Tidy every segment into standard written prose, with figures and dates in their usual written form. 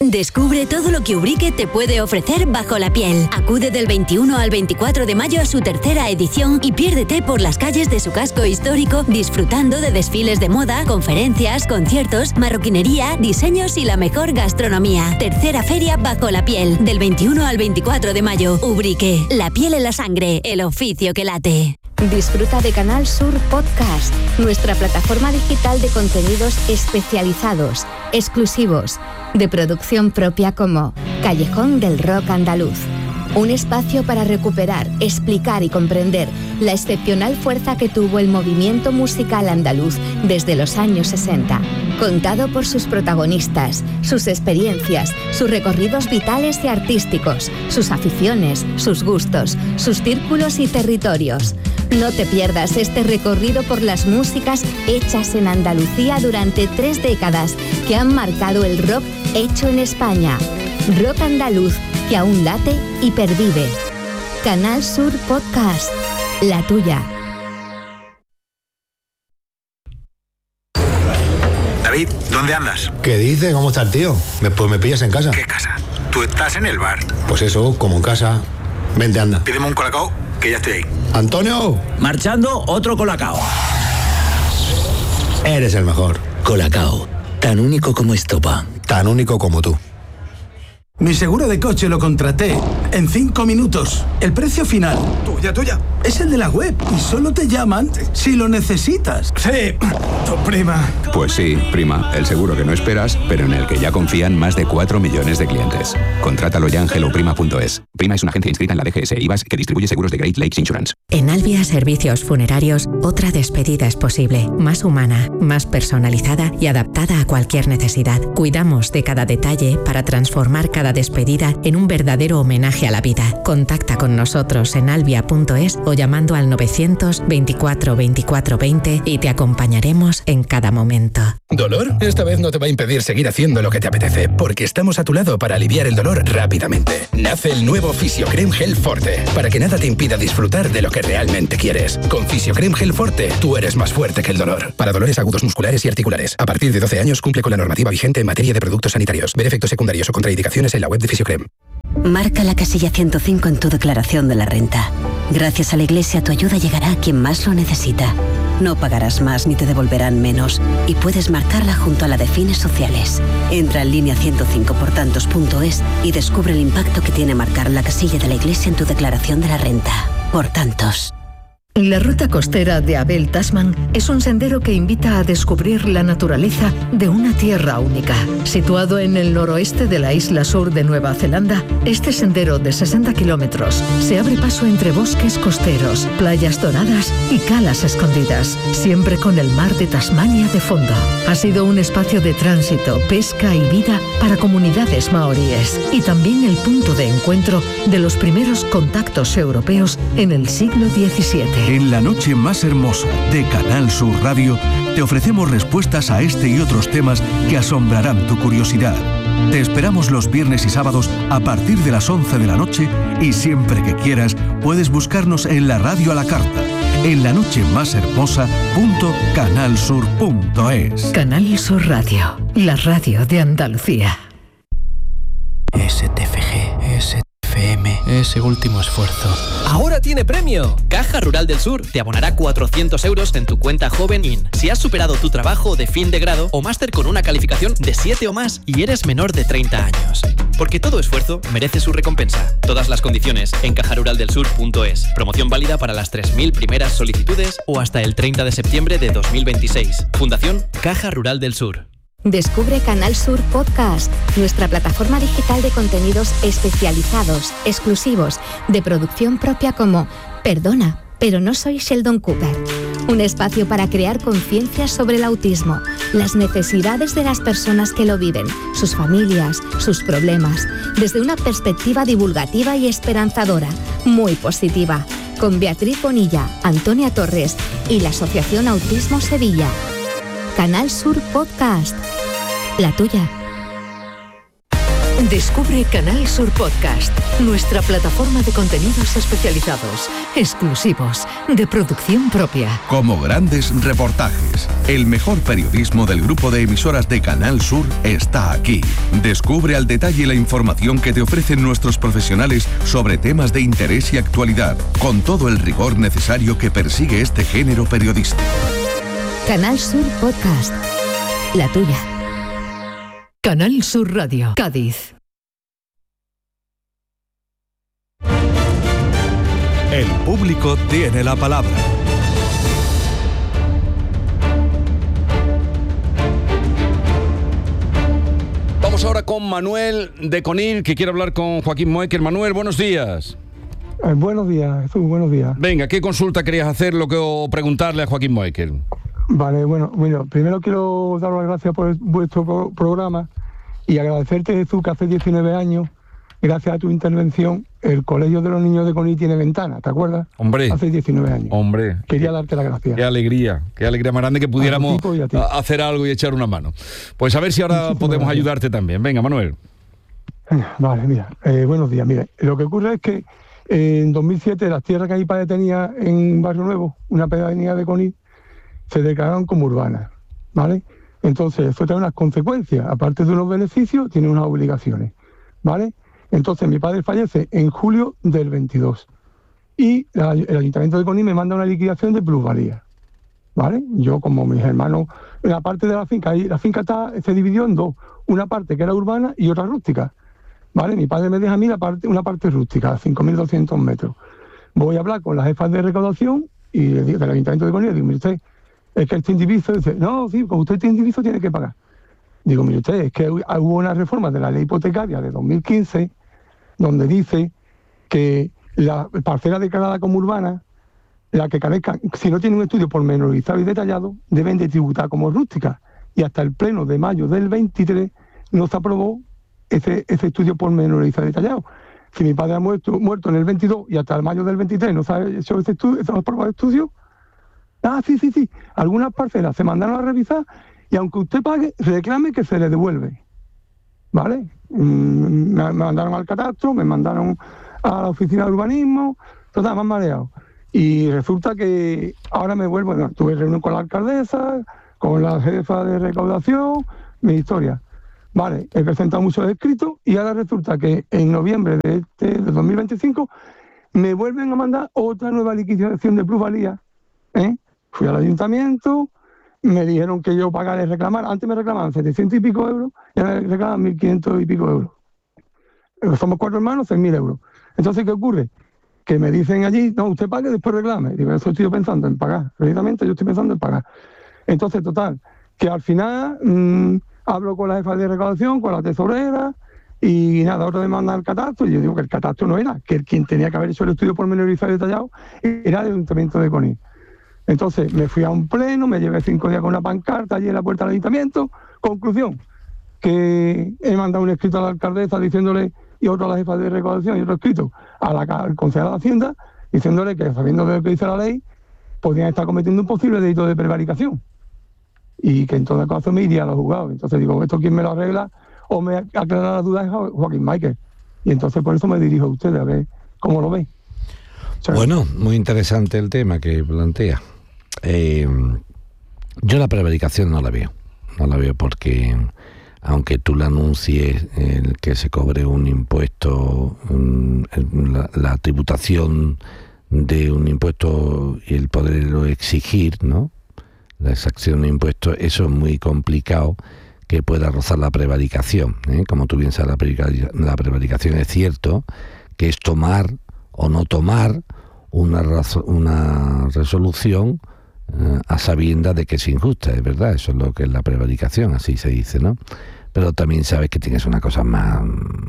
Descubre todo lo que Ubrique te puede ofrecer bajo la piel. Acude del 21 al 24 de mayo a su tercera edición y piérdete por las calles de su casco histórico disfrutando de desfiles de moda, conferencias, conciertos, marroquinería, diseños y la mejor gastronomía. Tercera feria bajo la piel, del 21 al 24 de mayo. Ubrique, la piel en la sangre, el oficio que late. Disfruta de Canal Sur Podcast, nuestra plataforma digital de contenidos especializados, exclusivos, de producción propia como Callejón del Rock Andaluz. Un espacio para recuperar, explicar y comprender la excepcional fuerza que tuvo el movimiento musical andaluz desde los años 60. Contado por sus protagonistas, sus experiencias, sus recorridos vitales y artísticos, sus aficiones, sus gustos, sus círculos y territorios. No te pierdas este recorrido por las músicas hechas en Andalucía durante 3 décadas que han marcado el rock hecho en España. Rock andaluz que aún late y pervive. Canal Sur Podcast, la tuya. David, ¿dónde andas? ¿Qué dices? ¿Cómo está el tío? Pues me pillas en casa. ¿Qué casa? ¿Tú estás en el bar? Pues eso, como en casa. Vente, anda. Pídeme un colacao, que ya estoy ahí. ¡Antonio! Marchando, otro colacao. Eres el mejor. Colacao, tan único como estopa. Tan único como tú. Mi seguro de coche lo contraté en 5 minutos. El precio final. Tuya. Es el de la web y solo te llaman si lo necesitas. Sí, tu prima. Pues sí, prima, el seguro que no esperas, pero en el que ya confían más de 4 millones de clientes. Contrátalo ya en helloprima.es. Prima es una agencia inscrita en la DGS e IVAS que distribuye seguros de Great Lakes Insurance. En Albia Servicios Funerarios, otra despedida es posible. Más humana, más personalizada y adaptada a cualquier necesidad. Cuidamos de cada detalle para transformar cada despedida en un verdadero homenaje a la vida. Contacta con nosotros en albia.es o llamando al 924 24 20 y te acompañaremos en cada momento. ¿Dolor? Esta vez no te va a impedir seguir haciendo lo que te apetece, porque estamos a tu lado para aliviar el dolor rápidamente. Nace el nuevo Fisiocrem Gel Forte, para que nada te impida disfrutar de lo que realmente quieres. Con Fisiocrem Gel Forte, tú eres más fuerte que el dolor. Para dolores agudos musculares y articulares. A partir de 12 años cumple con la normativa vigente en materia de productos sanitarios. Ver efectos secundarios o contraindicaciones en la web de Fisiocrem. Marca la casilla 105 en tu declaración de la renta. Gracias a la Iglesia tu ayuda llegará a quien más lo necesita. No pagarás más ni te devolverán menos y puedes marcarla junto a la de fines sociales. Entra en línea 105portantos.es y descubre el impacto que tiene marcar la casilla de la Iglesia en tu declaración de la renta. Por tantos. La ruta costera de Abel Tasman es un sendero que invita a descubrir la naturaleza de una tierra única. Situado en el noroeste de la isla sur de Nueva Zelanda, este sendero de 60 kilómetros se abre paso entre bosques costeros, playas doradas y calas escondidas, siempre con el mar de Tasmania de fondo. Ha sido un espacio de tránsito, pesca y vida para comunidades maoríes y también el punto de encuentro de los primeros contactos europeos en el siglo XVII. En la noche más hermosa de Canal Sur Radio te ofrecemos respuestas a este y otros temas que asombrarán tu curiosidad. Te esperamos los viernes y sábados a partir de las 11 de la noche y siempre que quieras puedes buscarnos en la radio a la carta, en la noche más hermosa.canalsur.es. Canal Sur Radio, la radio de Andalucía. STFG, STFM, ese último esfuerzo. ¡Ahora tiene premio! Caja Rural del Sur te abonará 400 euros en tu cuenta Joven In si has superado tu trabajo de fin de grado o máster con una calificación de 7 o más y eres menor de 30 años. Porque todo esfuerzo merece su recompensa. Todas las condiciones en cajaruraldelsur.es. Promoción válida para las 3.000 primeras solicitudes o hasta el 30 de septiembre de 2026. Fundación Caja Rural del Sur. Descubre Canal Sur Podcast, nuestra plataforma digital de contenidos especializados, exclusivos, de producción propia como Perdona, pero no soy Sheldon Cooper. Un espacio para crear conciencia sobre el autismo, las necesidades de las personas que lo viven, sus familias, sus problemas, desde una perspectiva divulgativa y esperanzadora, muy positiva, con Beatriz Bonilla, Antonia Torres y la Asociación Autismo Sevilla. Canal Sur Podcast, la tuya. Descubre Canal Sur Podcast, nuestra plataforma de contenidos especializados, exclusivos, de producción propia. Como grandes reportajes, el mejor periodismo del grupo de emisoras de Canal Sur está aquí. Descubre al detalle la información que te ofrecen nuestros profesionales sobre temas de interés y actualidad, con todo el rigor necesario que persigue este género periodístico. Canal Sur Podcast, la tuya. Canal Sur Radio, Cádiz. El público tiene la palabra. Vamos ahora con Manuel de Conil, que quiere hablar con Joaquín Moecker. Manuel, buenos días. Buenos días, Jesús, buenos días. Venga, ¿qué consulta querías hacer o preguntarle a Joaquín Moecker? Vale, bueno, primero quiero dar las gracias por vuestro programa y agradecerte, Jesús, que hace 19 años, gracias a tu intervención, el Colegio de los Niños de Conil tiene ventana, ¿te acuerdas? Hombre. Hace 19 años. Hombre. Quería darte las gracias. Qué alegría más grande que pudiéramos hacer algo y echar una mano. Pues a ver si ahora podemos ayudarte también. Venga, Manuel. Vale, mira, buenos días. Mira, lo que ocurre es que en 2007 las tierras que mi padre tenía en Barrio Nuevo, una pedanía de Conil, se declararon como urbanas, ¿vale? Entonces, esto trae unas consecuencias. Aparte de unos beneficios, tiene unas obligaciones, ¿vale? Entonces, mi padre fallece en julio del 22 y el Ayuntamiento de Conil me manda una liquidación de plusvalía, ¿vale? Yo, como mis hermanos, en la parte de la finca se dividió en dos, una parte que era urbana y otra rústica, ¿vale? Mi padre me deja a mí una parte rústica, 5.200 metros. Voy a hablar con las jefas de recaudación y del Ayuntamiento de Conil, y digo, mire usted, es que este indiviso, dice, no, sí, como usted este indiviso tiene que pagar. Digo, mire usted, es que hubo una reforma de la ley hipotecaria de 2015 donde dice que la parcela declarada como urbana, la que carezca, si no tiene un estudio pormenorizado y detallado, deben de tributar como rústica. Y hasta el pleno de mayo del 23 no se aprobó ese estudio pormenorizado y detallado. Si mi padre ha muerto en el 22 y hasta el mayo del 23 no se ha hecho ese estudio, se ha aprobado el estudio. Sí. Algunas parcelas se mandaron a revisar y aunque usted pague, reclame que se le devuelve. ¿Vale? Me mandaron al catastro, me mandaron a la oficina de urbanismo, total, más mareado. Y resulta que ahora me vuelvo, tuve reunión con la alcaldesa, con la jefa de recaudación, mi historia. Vale, he presentado muchos escritos y ahora resulta que en noviembre de 2025 me vuelven a mandar otra nueva liquidación de plusvalía. Fui al ayuntamiento, me dijeron que yo pagara y reclamar. Antes me reclamaban 700 y pico euros y ahora me reclaman 1.500 y pico euros. Somos 4 hermanos, 6.000 euros. Entonces, ¿qué ocurre? Que me dicen allí, no, usted pague y después reclame. Digo, eso estoy pensando en pagar. Precisamente yo estoy pensando en pagar. Entonces, total, que al final hablo con la jefa de recaudación, con la tesorera y nada, otra vez me mandan al catastro y yo digo que el catastro no era, que quien tenía que haber hecho el estudio pormenorizado y detallado era el Ayuntamiento de Conil. Entonces me fui a un pleno, me llevé 5 días con una pancarta allí en la puerta del ayuntamiento. Conclusión, que he mandado un escrito a la alcaldesa diciéndole, y otro a la jefa de recaudación y otro escrito al concejal de Hacienda, diciéndole que sabiendo de lo que dice la ley, podían estar cometiendo un posible delito de prevaricación. Y que en todo caso me iría a los juzgados. Entonces digo, ¿esto quién me lo arregla? O me aclara las dudas Joaquín Moecker. Y entonces por eso me dirijo a ustedes a ver cómo lo ven. Bueno, muy interesante el tema que plantea. Yo la prevaricación no la veo porque aunque tú le anuncies el que se cobre un impuesto, la tributación de un impuesto y el poderlo exigir, ¿no? La exacción de un impuesto, eso es muy complicado que pueda rozar la prevaricación, ¿eh? Como tú bien sabes, la prevaricación es cierto que es tomar o no tomar una resolución a sabiendas de que es injusta, es verdad, eso es lo que es la prevaricación, así se dice, ¿no? Pero también sabes que tienes una cosa más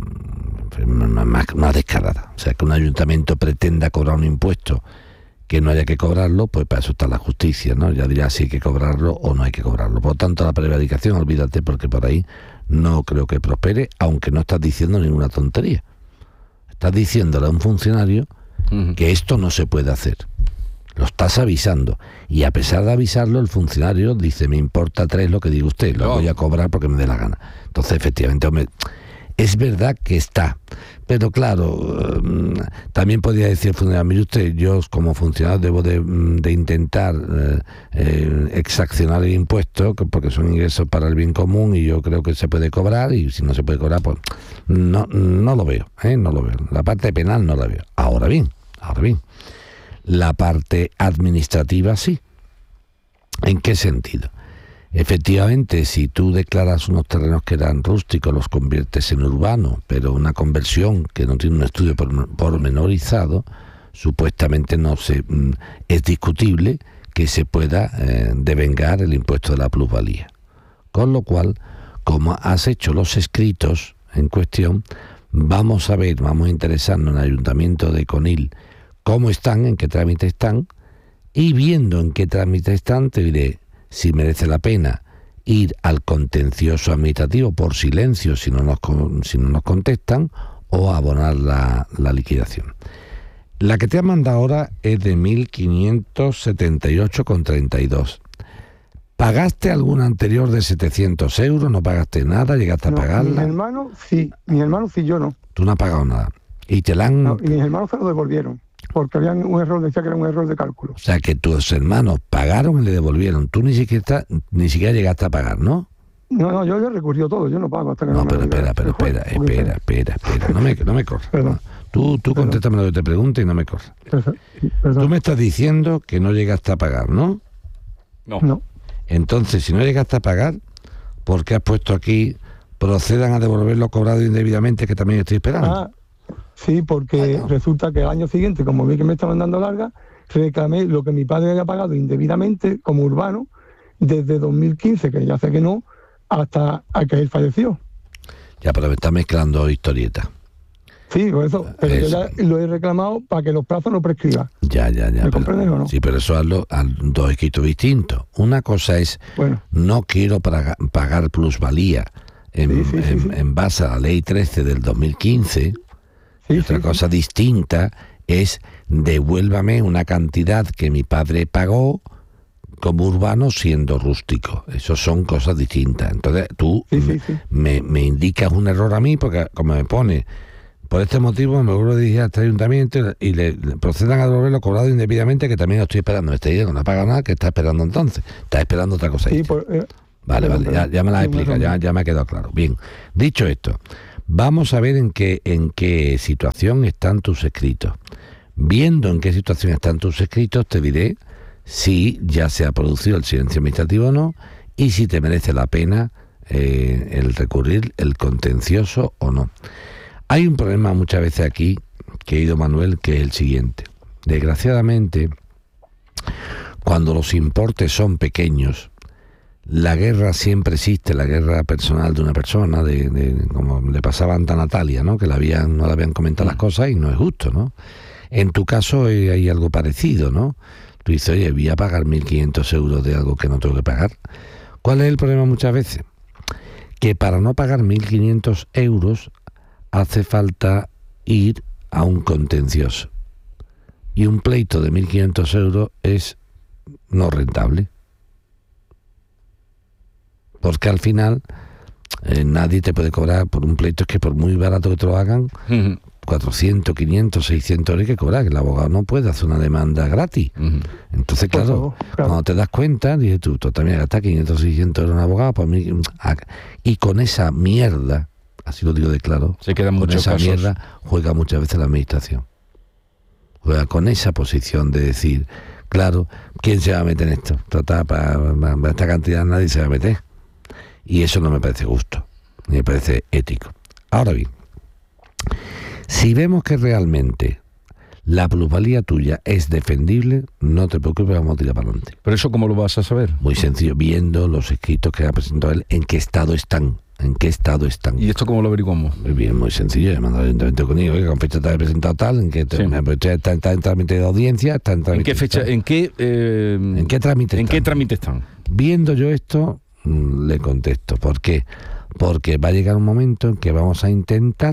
descarada, o sea, que un ayuntamiento pretenda cobrar un impuesto que no haya que cobrarlo, pues para eso está la justicia, ¿no? Ya dirá si hay que cobrarlo o no hay que cobrarlo. Por lo tanto, la prevaricación, olvídate, porque por ahí no creo que prospere, aunque no estás diciendo ninguna tontería. Estás diciéndole a un funcionario que esto no se puede hacer. Lo estás avisando. Y a pesar de avisarlo, el funcionario dice, me importa 3 lo que diga usted, lo voy a cobrar porque me dé la gana. Entonces, efectivamente, hombre, Es verdad que está, pero claro, también podría decir el funcionario, mire usted, yo como funcionario debo de intentar exaccionar el impuesto, porque son ingresos para el bien común y yo creo que se puede cobrar, y si no se puede cobrar, pues no lo veo, no lo veo. La parte penal no la veo. Ahora bien, la parte administrativa sí. ¿En qué sentido? Efectivamente, si tú declaras unos terrenos que eran rústicos, los conviertes en urbanos, pero una conversión que no tiene un estudio pormenorizado, supuestamente es discutible que se pueda devengar el impuesto de la plusvalía. Con lo cual, como has hecho los escritos en cuestión, vamos a interesarnos en el Ayuntamiento de Conil cómo están, en qué trámite están, y viendo en qué trámite están, te diré si merece la pena ir al contencioso administrativo por silencio si no nos contestan, o abonar la liquidación. La que te han mandado ahora es de 1.578,32. ¿Pagaste alguna anterior de 700 euros? ¿No pagaste nada? ¿Llegaste a pagarla? Mi hermano sí, yo no. Tú no has pagado nada. ¿Y te la han...? No, y mis hermanos se lo devolvieron, porque había un error, decía que era un error de cálculo. O sea, que tus hermanos pagaron y le devolvieron. Tú ni siquiera llegaste a pagar, ¿no? No, yo he recurrido todo, yo no pago hasta que no pero espera. No me corras. Tú contéstame lo que te pregunte y no me corras. Tú me estás diciendo que no llegaste a pagar, ¿no? No. Entonces, si no llegaste a pagar, ¿por qué has puesto aquí procedan a devolver lo cobrado indebidamente, que también estoy esperando? Sí, porque resulta que el año siguiente, como vi que me estaban dando larga, reclamé lo que mi padre había pagado indebidamente como urbano desde 2015, que ya sé que no, hasta a que él falleció. Ya, pero me está mezclando historietas. Sí, por eso, pero yo ya lo he reclamado para que los plazos no prescriban. Ya. ¿Me comprendes o no? Sí, pero eso hazlo a dos escritos distintos. Una cosa es, no quiero pagar plusvalía en base a la ley 13 del 2015, y otra cosa distinta es devuélvame una cantidad que mi padre pagó como urbano siendo rústico. Eso son cosas distintas. Entonces tú me indicas un error a mí, porque como me pone, por este motivo me vuelvo a dirigir a este ayuntamiento y le procedan a devolver lo cobrado indebidamente, que también lo estoy esperando. Me está diciendo, no ha pagado nada, ¿qué está esperando entonces? Está esperando otra cosa. Vale, ya me la explica, ya me ha quedado claro. Bien, dicho esto, vamos a ver en qué situación están tus escritos. Viendo en qué situación están tus escritos, te diré si ya se ha producido el silencio administrativo o no, y si te merece la pena el recurrir el contencioso o no. Hay un problema muchas veces aquí, querido Manuel, que es el siguiente. Desgraciadamente, cuando los importes son pequeños, la guerra siempre existe, la guerra personal de una persona, como le pasaba a Anta Natalia, ¿no? Que no le habían comentado las cosas y no es justo, ¿no? En tu caso hay algo parecido, ¿no? Tú dices, oye, voy a pagar 1.500 euros de algo que no tengo que pagar. ¿Cuál es el problema muchas veces? Que para no pagar 1.500 euros hace falta ir a un contencioso. Y un pleito de 1.500 euros es no rentable. Porque al final nadie te puede cobrar por un pleito, es que por muy barato que te lo hagan, 400, 500, 600 euros hay que cobrar, que el abogado no puede hacer una demanda gratis. Entonces, claro, cuando te das cuenta, dices tú también gastas 500, 600 euros en un abogado, pues y con esa mierda, así lo digo de claro, se quedan con muchos esa casos. mierda juega muchas veces la administración. Juega con esa posición de decir, claro, ¿quién se va a meter en esto? Tratar para esta cantidad nadie se va a meter. Y eso no me parece justo, ni me parece ético. Ahora bien, si vemos que realmente la plusvalía tuya es defendible, no te preocupes, vamos a tirar para adelante. ¿Pero eso cómo lo vas a saber? Muy sencillo, viendo los escritos que ha presentado él, en qué estado están. ¿Y esto cómo lo averiguamos? Muy bien, muy sencillo, llamando al ayuntamiento conmigo, que con fecha te ha presentado tal, en qué está en trámite de audiencia, está en trámite. ¿En qué fecha? ¿En qué trámite están? Viendo yo esto, le contesto. ¿Por qué? Porque va a llegar un momento en que vamos a intentar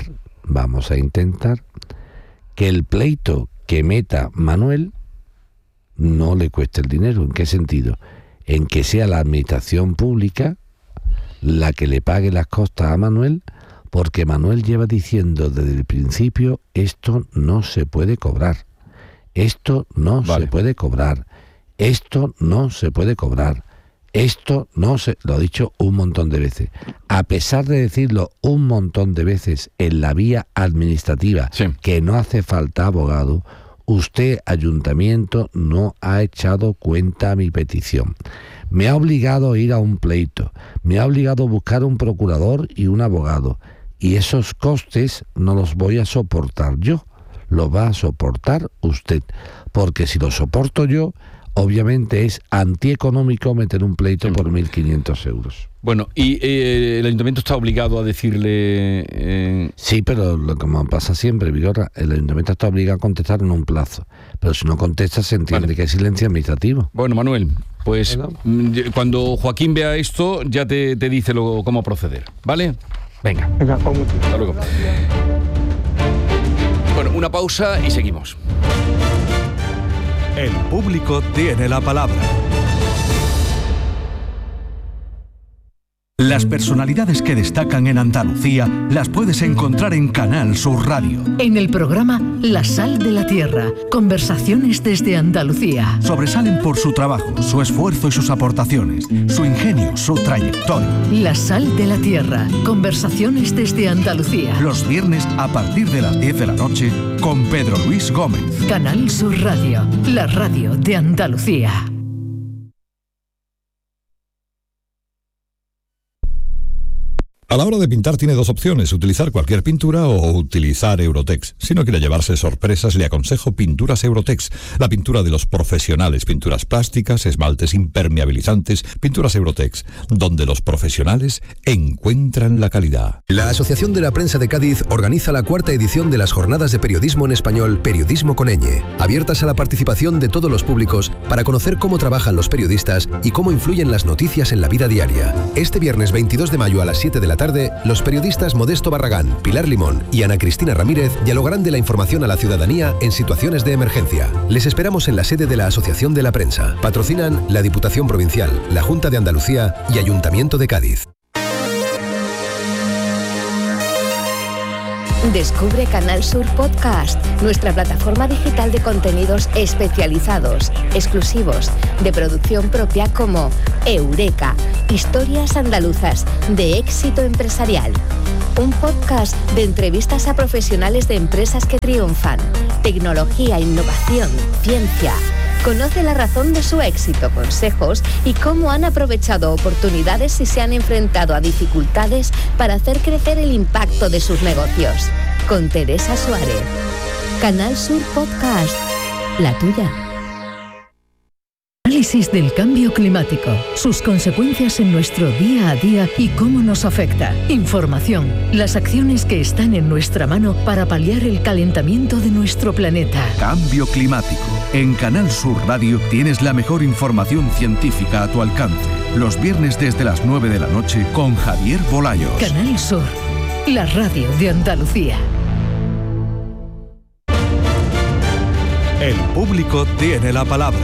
que el pleito que meta Manuel no le cueste el dinero. ¿En qué sentido? En que sea la administración pública la que le pague las costas a Manuel porque Manuel lleva diciendo desde el principio, esto no se puede cobrar, esto no se puede cobrar, esto no se puede cobrar, esto no se... Lo ha dicho un montón de veces. A pesar de decirlo un montón de veces en la vía administrativa, que no hace falta abogado, usted, ayuntamiento, no ha echado cuenta a mi petición. Me ha obligado a ir a un pleito, me ha obligado a buscar un procurador y un abogado, y esos costes no los voy a soportar yo, los va a soportar usted, porque si los soporto yo, obviamente es antieconómico meter un pleito por 1.500 euros. Bueno, y el ayuntamiento está obligado a decirle... Sí, pero lo que pasa siempre, Vigorra, el ayuntamiento está obligado a contestar en un plazo, pero si no contesta se entiende que es silencio administrativo. Bueno, Manuel, pues cuando Joaquín vea esto ya te dice cómo proceder, ¿vale? Venga. Hasta luego. Bueno, una pausa y seguimos. El público tiene la palabra. Las personalidades que destacan en Andalucía las puedes encontrar en Canal Sur Radio. En el programa La Sal de la Tierra, conversaciones desde Andalucía. Sobresalen por su trabajo, su esfuerzo y sus aportaciones, su ingenio, su trayectoria. La Sal de la Tierra, conversaciones desde Andalucía. Los viernes a partir de las 10 de la noche con Pedro Luis Gómez. Canal Sur Radio, la radio de Andalucía. A la hora de pintar tiene dos opciones, utilizar cualquier pintura o utilizar Eurotex. Si no quiere llevarse sorpresas, le aconsejo Pinturas Eurotex, la pintura de los profesionales, pinturas plásticas, esmaltes impermeabilizantes, Pinturas Eurotex, donde los profesionales encuentran la calidad. La Asociación de la Prensa de Cádiz organiza la 4ª edición de las Jornadas de Periodismo en Español, Periodismo con ñ, abiertas a la participación de todos los públicos para conocer cómo trabajan los periodistas y cómo influyen las noticias en la vida diaria. Este viernes 22 de mayo a las 7 de la tarde, los periodistas Modesto Barragán, Pilar Limón y Ana Cristina Ramírez dialogarán de la información a la ciudadanía en situaciones de emergencia. Les esperamos en la sede de la Asociación de la Prensa. Patrocinan la Diputación Provincial, la Junta de Andalucía y Ayuntamiento de Cádiz. Descubre Canal Sur Podcast, nuestra plataforma digital de contenidos especializados, exclusivos, de producción propia como Eureka, historias andaluzas de éxito empresarial. Un podcast de entrevistas a profesionales de empresas que triunfan, tecnología, innovación, ciencia. Conoce la razón de su éxito, consejos y cómo han aprovechado oportunidades y se han enfrentado a dificultades para hacer crecer el impacto de sus negocios. Con Teresa Suárez. Canal Sur Podcast, la tuya. Análisis del cambio climático, sus consecuencias en nuestro día a día y cómo nos afecta. Información, las acciones que están en nuestra mano para paliar el calentamiento de nuestro planeta. Cambio climático. En Canal Sur Radio tienes la mejor información científica a tu alcance. Los viernes desde las 9 de la noche con Javier Bolaños. Canal Sur, la radio de Andalucía. El público tiene la palabra.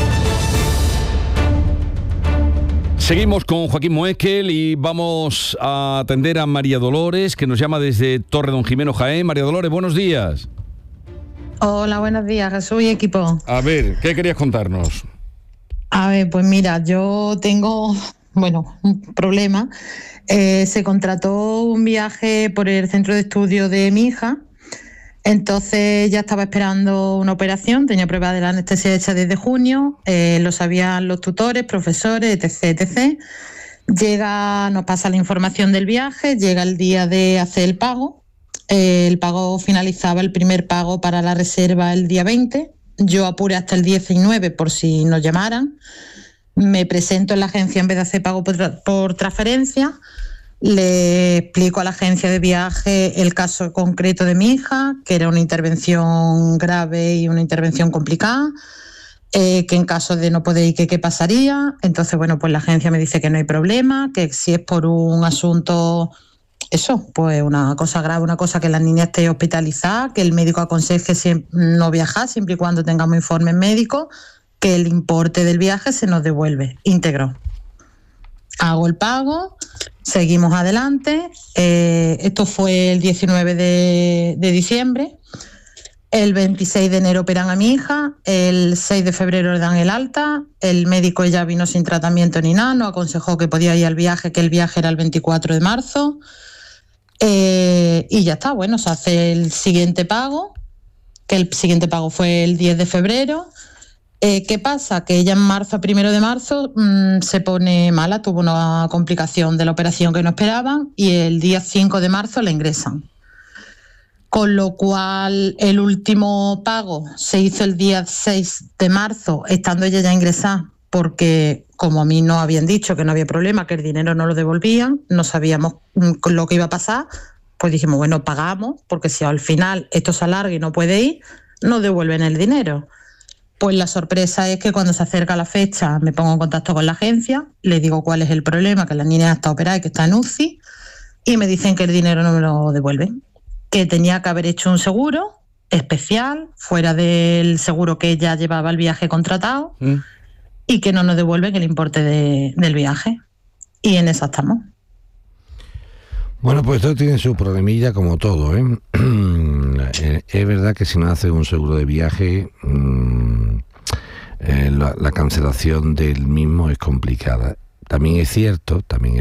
Seguimos con Joaquín Moekel y vamos a atender a María Dolores, que nos llama desde Torre Don Jimeno, Jaén. María Dolores, buenos días. Hola, buenos días, Jesús y equipo. A ver, ¿qué querías contarnos? A ver, pues mira, yo tengo, un problema. Se contrató un viaje por el centro de estudio de mi hija. Entonces ya estaba esperando una operación, tenía prueba de la anestesia hecha desde junio, lo sabían los tutores, profesores, etc. Nos pasa la información del viaje, llega el día de hacer el pago finalizaba el primer pago para la reserva el día 20, yo apuré hasta el 19 por si nos llamaran, me presento en la agencia en vez de hacer pago por transferencia. Le explico a la agencia de viaje el caso concreto de mi hija, que era una intervención grave y una intervención complicada, que en caso de no poder ir, ¿qué pasaría? Entonces, pues la agencia me dice que no hay problema, que si es por un asunto, pues una cosa grave, una cosa que la niña esté hospitalizada, que el médico aconseje no viajar siempre y cuando tengamos informes médicos, que el importe del viaje se nos devuelve íntegro. Hago el pago, seguimos adelante. Esto fue el 19 de diciembre. El 26 de enero operan a mi hija, el 6 de febrero le dan el alta, el médico ya vino sin tratamiento ni nada, nos aconsejó que podía ir al viaje, que el viaje era el 24 de marzo, y ya está, bueno, se hace el siguiente pago, que el siguiente pago fue el 10 de febrero. ¿Qué pasa? Que ella en marzo, 1 de marzo, se pone mala, tuvo una complicación de la operación que no esperaban, y el día 5 de marzo la ingresan. Con lo cual el último pago se hizo el día 6 de marzo, estando ella ya ingresada, porque como a mí no habían dicho que no había problema, que el dinero no lo devolvían, no sabíamos lo que iba a pasar, pues dijimos, bueno, pagamos, porque si al final esto se alarga y no puede ir, nos devuelven el dinero. Pues la sorpresa es que cuando se acerca la fecha me pongo en contacto con la agencia, le digo cuál es el problema, que la niña está operada y que está en UCI, y me dicen que el dinero no me lo devuelven. Que tenía que haber hecho un seguro especial, fuera del seguro que ella llevaba el viaje contratado, y que no nos devuelven el importe del viaje. Y en esa estamos. Bueno, pues esto tiene su problemilla como todo, ¿eh? Es verdad que si no haces un seguro de viaje, la cancelación del mismo es complicada. También es cierto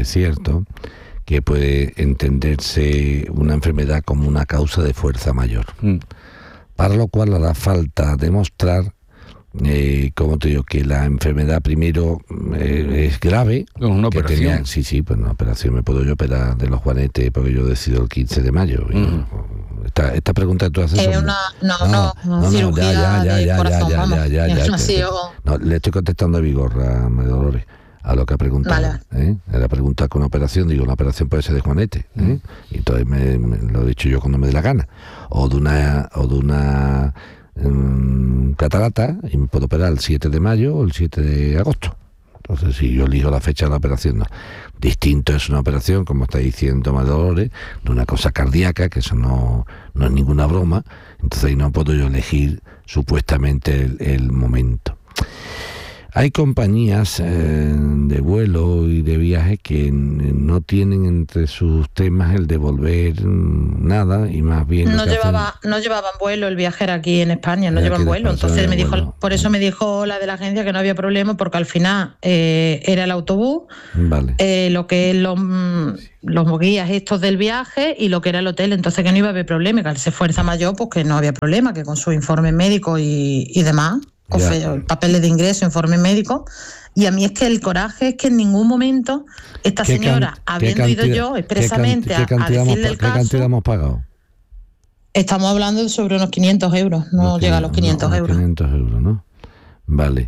que puede entenderse una enfermedad como una causa de fuerza mayor, para lo cual hará falta demostrar, como te digo, que la enfermedad primero es grave. Una operación. Pues una operación. Me puedo yo operar de los juanetes porque yo decido el 15 de mayo. Esta pregunta que tú haces... No, cirugía de corazón, vamos. No, le estoy contestando a Vigorra, María Dolores, a lo que ha preguntado. Vale. La pregunta con una operación, digo, una operación puede ser de juanete, y entonces me lo he dicho yo cuando me dé la gana, o de una catarata, y me puedo operar el 7 de mayo o el 7 de agosto. Entonces, si yo elijo la fecha de la operación, no. Distinto es una operación, como está diciendo María Dolores, de una cosa cardíaca, que eso no es ninguna broma. Entonces ahí no puedo yo elegir supuestamente el momento. Hay compañías de vuelo y de viaje que no tienen entre sus temas el devolver nada, y más bien... No llevaban vuelo, el viaje era aquí en España, no llevan vuelo. Entonces me dijo, por eso me dijo la de la agencia que no había problema, porque al final era el autobús, vale. Lo que es los guías estos del viaje y lo que era el hotel, entonces que no iba a haber problema, que al ser fuerza mayor, pues que no había problema, que con sus informes médicos y demás... papeles de ingreso, informe médico. Y a mí es que el coraje es que en ningún momento esta señora, habiendo ido yo expresamente a decirle el caso... ¿Qué cantidad hemos pagado? Estamos hablando sobre unos 500 euros, no llega a los 500 euros. 500 euros, ¿no? Vale.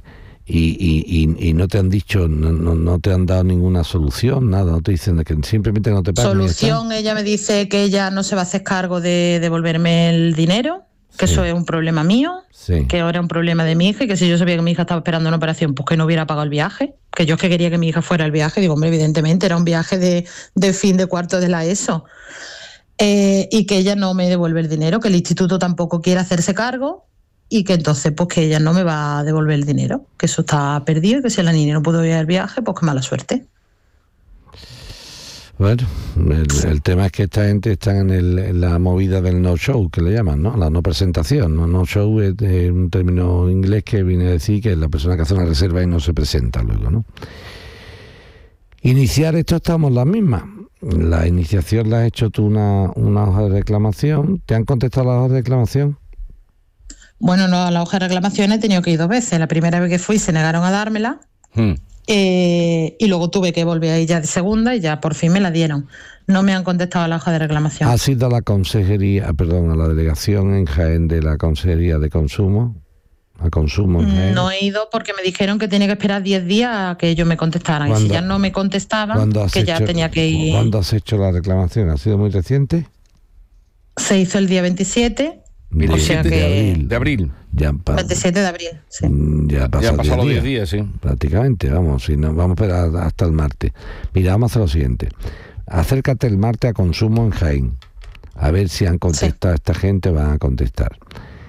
Y no te han dicho, no te han dado ninguna solución, nada, no te dicen que simplemente no te pagan. Solución, ella me dice que ella no se va a hacer cargo de devolverme el dinero, que eso es un problema mío, que ahora es un problema de mi hija, y que si yo sabía que mi hija estaba esperando una operación, pues que no hubiera pagado el viaje, que yo es que quería que mi hija fuera al viaje, digo, hombre, evidentemente era un viaje de fin de cuarto de la ESO, y que ella no me devuelve el dinero, que el instituto tampoco quiere hacerse cargo, y que entonces pues que ella no me va a devolver el dinero, que eso está perdido, y que si la niña no pudo ir al viaje, pues qué mala suerte. Bueno, el tema es que esta gente está en la movida del no-show, que le llaman, ¿no? La no presentación. No-show es un término inglés que viene a decir que es la persona que hace una reserva y no se presenta luego, ¿no? Iniciar esto estamos las mismas. La iniciación la has hecho tú una hoja de reclamación. ¿Te han contestado la hoja de reclamación? Bueno, no, a la hoja de reclamación he tenido que ir 2 veces. La primera vez que fui se negaron a dármela. Y luego tuve que volver a ir ya de segunda y ya por fin me la dieron. No me han contestado a la hoja de reclamación. ¿Has ido a la consejería, a la delegación en Jaén de la Consejería de Consumo? ¿A Consumo en Jaén? No he ido porque me dijeron que tenía que esperar 10 días a que ellos me contestaran. Y si ya no me contestaban, que ya tenía que ir... ¿Cuándo has hecho la reclamación? ¿Ha sido muy reciente? Se hizo el día 27. O sea que... de abril. 27 de abril, sí. Ya han pasado los 10 días, sí. Prácticamente, vamos, si no, vamos a esperar hasta el martes. Mira, vamos a hacer lo siguiente. Acércate el martes a Consumo en Jaén. A ver si han contestado esta gente, van a contestar.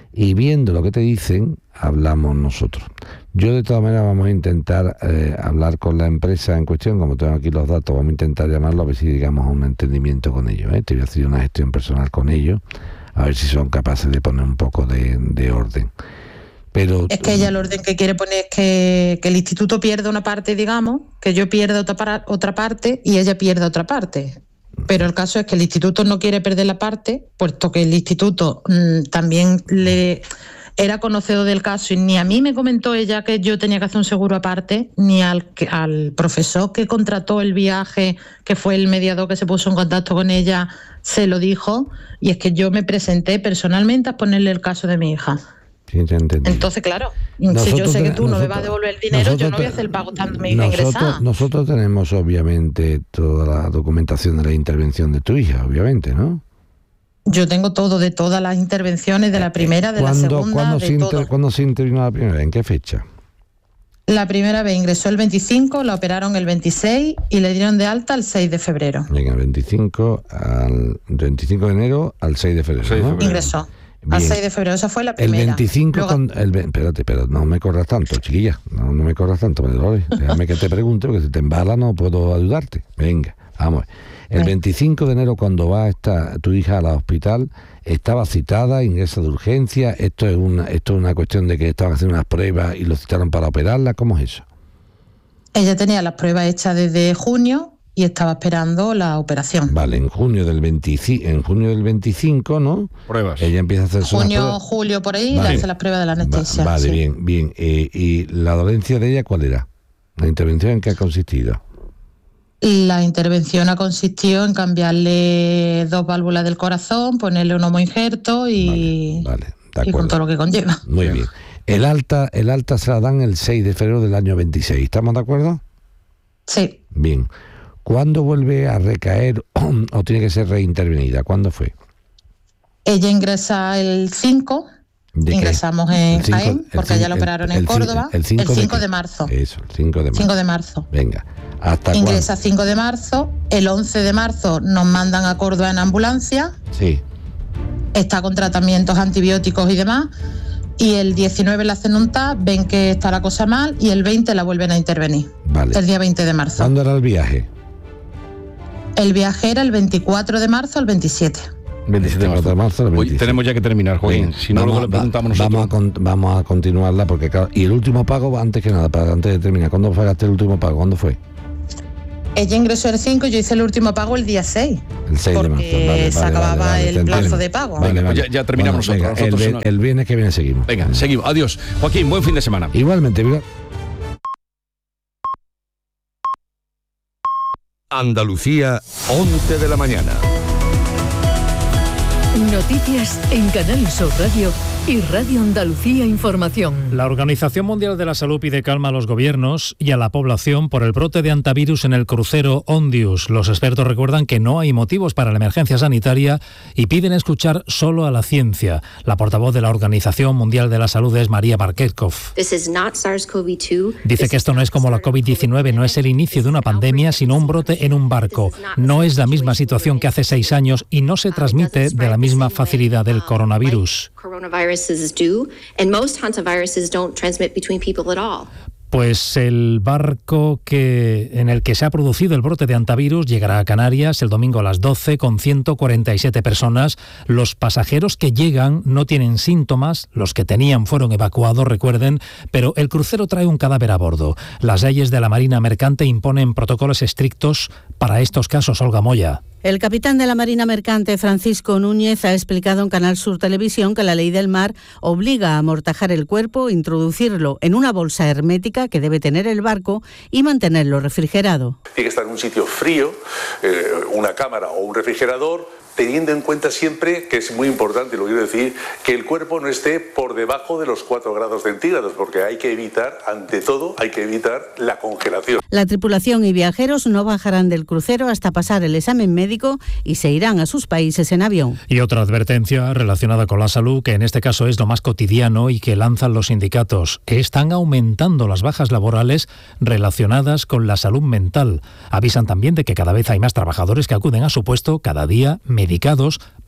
y viendo lo que te dicen, hablamos nosotros. Yo de todas maneras vamos a intentar hablar con la empresa en cuestión, como tengo aquí los datos, vamos a intentar llamarlo a ver si llegamos a un entendimiento con ellos. Te voy a hacer una gestión personal con ellos, a ver si son capaces de poner un poco de orden. Pero es que ella el orden que quiere poner es que el instituto pierda una parte, digamos, que yo pierda otra parte y ella pierda otra parte. Pero el caso es que el instituto no quiere perder la parte, puesto que el instituto también le era conocedor del caso y ni a mí me comentó ella que yo tenía que hacer un seguro aparte, ni al profesor que contrató el viaje, que fue el mediador que se puso en contacto con ella, se lo dijo. Y es que yo me presenté personalmente a ponerle el caso de mi hija. Sí, entonces, claro, si yo sé que tú no me vas a devolver el dinero, yo no voy a hacer el pago tanto mi hija ingresada. Nosotros tenemos obviamente toda la documentación de la intervención de tu hija, obviamente, ¿no? Yo tengo todo, de todas las intervenciones, de la primera, de la segunda, de todo. ¿Cuándo se intervino la primera? ¿En qué fecha? La primera vez ingresó el 25, la operaron el 26 y le dieron de alta el 6 de febrero. Venga, el 25 de enero al 6 de febrero, ¿no? Ingresó. Bien. Al 6 de febrero, esa fue la primera. El 25 espérate, pero no me corras tanto, chiquilla. No me corras tanto, Dolores. Déjame que te pregunte, porque si te embala no puedo ayudarte. Venga, vamos. El 25 de enero, cuando va tu hija al hospital, estaba citada, ingresa de urgencia. Esto es una cuestión de que estaban haciendo unas pruebas y lo citaron para operarla. ¿Cómo es eso? Ella tenía las pruebas hechas desde junio y estaba esperando la operación. Vale, en junio del 25, ¿no? Pruebas. Ella empieza a hacer julio, por ahí, le hace las pruebas de la anestesia. Vale, sí. bien. ¿Y la dolencia de ella cuál era? ¿La intervención en qué ha consistido? La intervención ha consistido en cambiarle 2 válvulas del corazón, ponerle un homoinjerto y con todo lo que conlleva. Muy bien. El alta se la dan el 6 de febrero del año 26. ¿Estamos de acuerdo? Sí. Bien. ¿Cuándo vuelve a recaer o tiene que ser reintervenida? ¿Cuándo fue? Ella ingresa el 5. Ingresamos en Jaén, porque ella la operaron en Córdoba. El 5 de marzo. Eso, el 5 de marzo. 5 de marzo. Venga. ¿Hasta ingresa 5 de marzo. El 11 de marzo nos mandan a Córdoba en ambulancia. Sí. Está con tratamientos antibióticos y demás. Y el 19 le hacen un TAP, ven que está la cosa mal y el 20 la vuelven a intervenir. Vale. El día 20 de marzo. ¿Cuándo era el viaje? El viaje era el 24 de marzo al 27. 27 de marzo al 27. Hoy tenemos ya que terminar, Joaquín. Si no, luego le preguntamos nosotros. Vamos a continuarla porque, claro, y el último pago, antes que nada, antes de terminar, ¿cuándo pagaste el último pago? ¿Cuándo fue? Ella ingresó el 5 y yo hice el último pago el día 6. El 6 de marzo. Porque se acababa el plazo de pago. Venga, pues ya terminamos nosotros. El viernes que viene seguimos. Venga, seguimos. Adiós. Joaquín, buen fin de semana. Igualmente, viva. Andalucía, 11 de la mañana. Noticias en Canal Sur Radio y Radio Andalucía Información. La Organización Mundial de la Salud pide calma a los gobiernos y a la población por el brote de hantavirus en el crucero Ondius. Los expertos recuerdan que no hay motivos para la emergencia sanitaria y piden escuchar solo a la ciencia. La portavoz de la Organización Mundial de la Salud es María Barkerkov. Dice que esto no es como la COVID-19, no es el inicio de una pandemia, sino un brote en un barco. No es la misma situación que hace 6 años y no se transmite de la misma facilidad del coronavirus. Pues el barco en el que se ha producido el brote de hantavirus llegará a Canarias el domingo a las 12 con 147 personas. Los pasajeros que llegan no tienen síntomas, los que tenían fueron evacuados, recuerden, pero el crucero trae un cadáver a bordo. Las leyes de la Marina Mercante imponen protocolos estrictos para estos casos. Olga Moya. El capitán de la Marina Mercante, Francisco Núñez, ha explicado en Canal Sur Televisión que la ley del mar obliga a amortajar el cuerpo, introducirlo en una bolsa hermética que debe tener el barco y mantenerlo refrigerado. Tiene que estar en un sitio frío, una cámara o un refrigerador, teniendo en cuenta siempre, que es muy importante, lo quiero decir, que el cuerpo no esté por debajo de los 4 grados centígrados, porque hay que evitar, ante todo, la congelación. La tripulación y viajeros no bajarán del crucero hasta pasar el examen médico y se irán a sus países en avión. Y otra advertencia relacionada con la salud, que en este caso es lo más cotidiano y que lanzan los sindicatos. Están aumentando las bajas laborales relacionadas con la salud mental. Avisan también de que cada vez hay más trabajadores que acuden a su puesto cada día medicados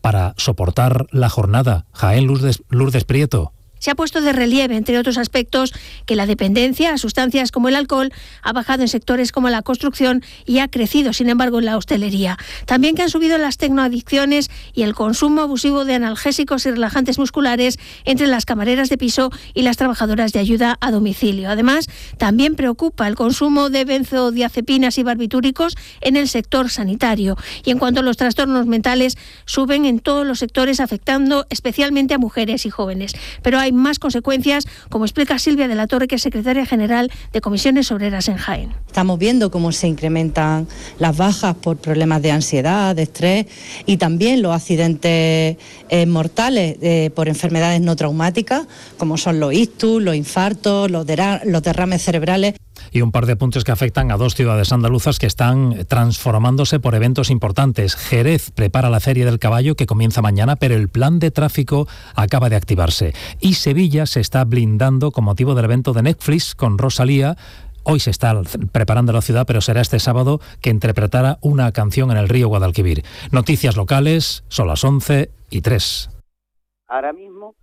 para soportar la jornada. Jaén, Lourdes Prieto. Se ha puesto de relieve, entre otros aspectos, que la dependencia a sustancias como el alcohol ha bajado en sectores como la construcción y ha crecido, sin embargo, en la hostelería. También que han subido las tecnoadicciones y el consumo abusivo de analgésicos y relajantes musculares entre las camareras de piso y las trabajadoras de ayuda a domicilio. Además, también preocupa el consumo de benzodiazepinas y barbitúricos en el sector sanitario. Y en cuanto a los trastornos mentales, suben en todos los sectores, afectando especialmente a mujeres y jóvenes. Pero hay más consecuencias, como explica Silvia de la Torre, que es secretaria general de Comisiones Obreras en Jaén. Estamos viendo cómo se incrementan las bajas por problemas de ansiedad, de estrés y también los accidentes mortales por enfermedades no traumáticas, como son los ictus, los infartos, los derrames cerebrales. Y un par de puntos que afectan a dos ciudades andaluzas que están transformándose por eventos importantes. Jerez prepara la Feria del Caballo, que comienza mañana, pero el plan de tráfico acaba de activarse. Y Sevilla se está blindando con motivo del evento de Netflix con Rosalía. Hoy se está preparando la ciudad, pero será este sábado que interpretará una canción en el río Guadalquivir. Noticias locales, son las 11:03. Ahora mismo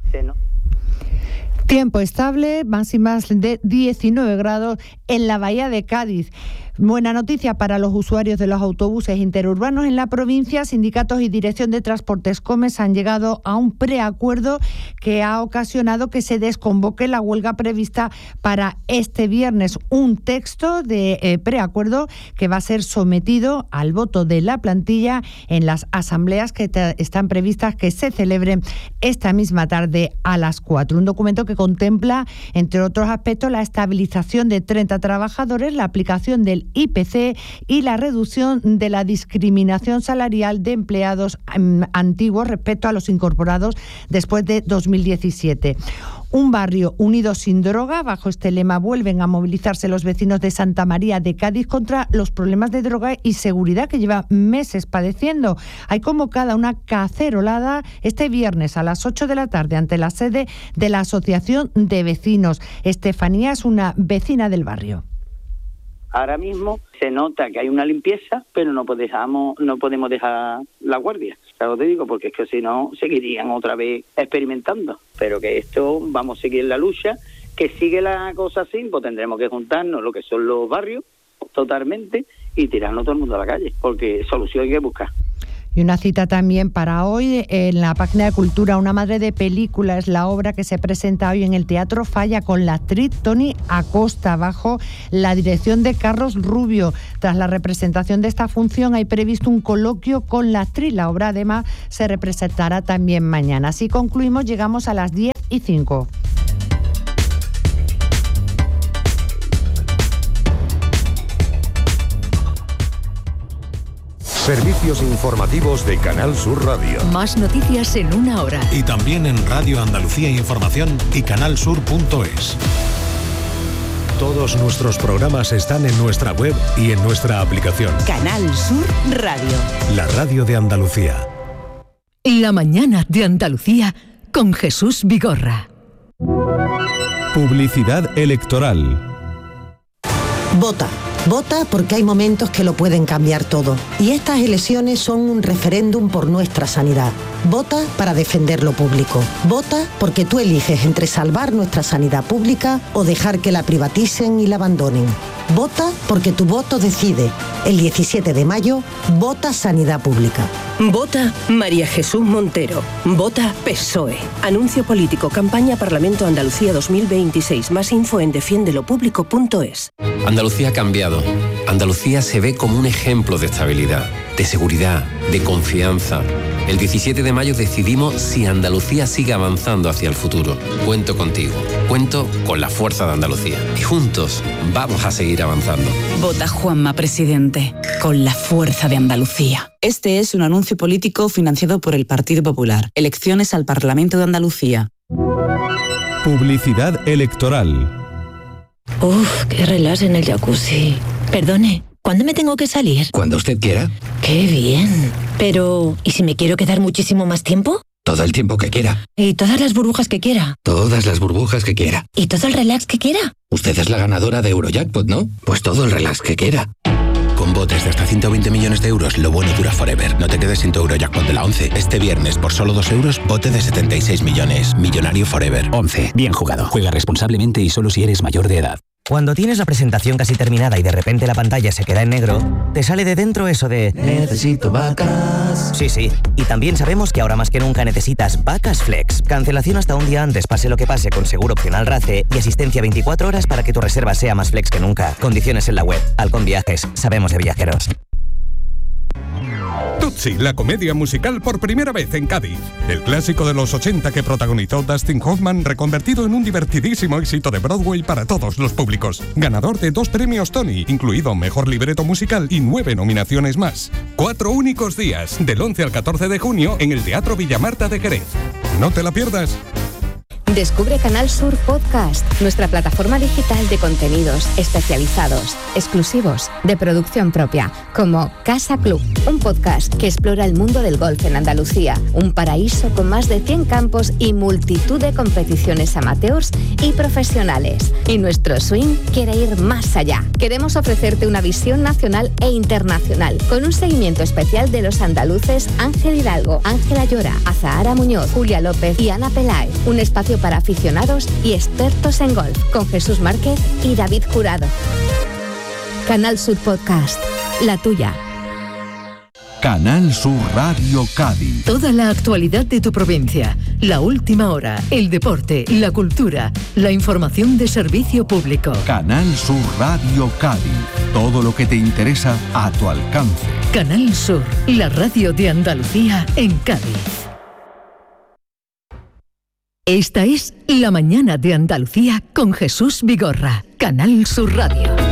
Tiempo estable, máximas de 19 grados en la bahía de Cádiz. Buena noticia para los usuarios de los autobuses interurbanos en la provincia. Sindicatos y Dirección de Transportes Comes han llegado a un preacuerdo que ha ocasionado que se desconvoque la huelga prevista para este viernes. Un texto de preacuerdo que va a ser sometido al voto de la plantilla en las asambleas que están previstas que se celebren esta misma tarde a las 4. Un documento que contempla, entre otros aspectos, la estabilización de 30 trabajadores, la aplicación del IPC y la reducción de la discriminación salarial de empleados antiguos respecto a los incorporados después de 2017. Un barrio unido sin droga. Bajo este lema vuelven a movilizarse los vecinos de Santa María de Cádiz contra los problemas de droga y seguridad que lleva meses padeciendo. Hay convocada una cacerolada este viernes a las 8 de la tarde ante la sede de la Asociación de Vecinos. Estefanía es una vecina del barrio. Ahora mismo se nota que hay una limpieza, pero no podemos dejar la guardia. Claro, te digo, porque es que si no seguirían otra vez experimentando. Pero que esto vamos a seguir la lucha, que sigue la cosa así, pues tendremos que juntarnos lo que son los barrios totalmente y tirarnos todo el mundo a la calle, porque solución hay que buscar. Y una cita también para hoy en la página de Cultura. Una madre de película es la obra que se presenta hoy en el Teatro Falla con la actriz Toni Acosta bajo la dirección de Carlos Rubio. Tras la representación de esta función hay previsto un coloquio con la actriz. La obra además se representará también mañana. Así concluimos, llegamos a las 10:05. Servicios informativos de Canal Sur Radio. Más noticias en una hora. Y también en Radio Andalucía Información y canalsur.es. Todos nuestros programas están en nuestra web y en nuestra aplicación. Canal Sur Radio. La radio de Andalucía. La mañana de Andalucía con Jesús Vigorra. Publicidad electoral. Vota. Vota porque hay momentos que lo pueden cambiar todo. Y estas elecciones son un referéndum por nuestra sanidad. Vota para defender lo público. Vota porque tú eliges entre salvar nuestra sanidad pública o dejar que la privaticen y la abandonen. Vota porque tu voto decide. El 17 de mayo, vota Sanidad Pública. Vota María Jesús Montero. Vota PSOE. Anuncio político. Campaña Parlamento Andalucía 2026. Más info en defiendelopublico.es. Andalucía ha cambiado. Andalucía se ve como un ejemplo de estabilidad, de seguridad, de confianza. El 17 de mayo decidimos si Andalucía sigue avanzando hacia el futuro. Cuento contigo. Cuento con la fuerza de Andalucía. Y juntos vamos a seguir avanzando. Vota Juanma Presidente, con la fuerza de Andalucía. Este es un anuncio político financiado por el Partido Popular. Elecciones al Parlamento de Andalucía. Publicidad electoral. Uf, qué relax en el jacuzzi. Perdone, ¿cuándo me tengo que salir? Cuando usted quiera. ¡Qué bien! Pero, ¿y si me quiero quedar muchísimo más tiempo? Todo el tiempo que quiera. ¿Y todas las burbujas que quiera? Todas las burbujas que quiera. ¿Y todo el relax que quiera? Usted es la ganadora de Eurojackpot, ¿no? Pues todo el relax que quiera. Con Con botes de hasta 120 millones de euros, lo bueno dura forever. No te quedes sin tu Eurojackpot de la 11. Este viernes, por solo 2 euros, bote de 76 millones. Millonario forever. 11. Bien jugado. Juega responsablemente y solo si eres mayor de edad. Cuando tienes la presentación casi terminada y de repente la pantalla se queda en negro, te sale de dentro eso de necesito vacas. Sí, y también sabemos que ahora más que nunca necesitas Vacas Flex. Cancelación hasta un día antes, pase lo que pase, con seguro opcional RACE y asistencia 24 horas para que tu reserva sea más flex que nunca. Condiciones en la web. Halcón Viajes. Sabemos de viajeros. Tutsi, la comedia musical por primera vez en Cádiz. El clásico de los 80 que protagonizó Dustin Hoffman, reconvertido en un divertidísimo éxito de Broadway para todos los públicos. Ganador de 2 premios Tony, incluido Mejor Libreto Musical y 9 nominaciones más. 4 únicos días, del 11 al 14 de junio, en el Teatro Villamarta de Jerez. No te la pierdas. Descubre Canal Sur Podcast, nuestra plataforma digital de contenidos especializados, exclusivos, de producción propia, como Casa Club, un podcast que explora el mundo del golf en Andalucía, un paraíso con más de 100 campos y multitud de competiciones amateurs y profesionales. Y nuestro swing quiere ir más allá. Queremos ofrecerte una visión nacional e internacional, con un seguimiento especial de los andaluces Ángel Hidalgo, Ángela Llora, Azahara Muñoz, Julia López y Ana Peláez. Un espacio para aficionados y expertos en golf, con Jesús Márquez y David Jurado. Canal Sur Podcast, la tuya. Canal Sur Radio Cádiz. Toda la actualidad de tu provincia, la última hora, el deporte, la cultura, la información de servicio público. Canal Sur Radio Cádiz. Todo lo que te interesa a tu alcance. Canal Sur, la radio de Andalucía en Cádiz. Esta es La Mañana de Andalucía con Jesús Vigorra, Canal Sur Radio.